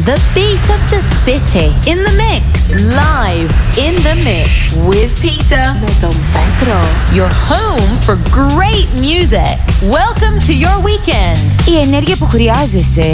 The beat of the city. In the mix. Live in the mix with Peter. Με τον Πέτρο. Your home for great music. Welcome to your weekend. Η ενέργεια που χρειάζεσαι